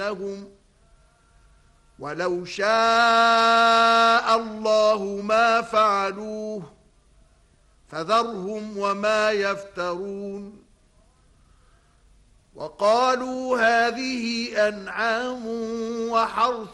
لهم ولو شاء الله ما فعلوه فذرهم وما يفترون وقالوا هذه أنعام وحرث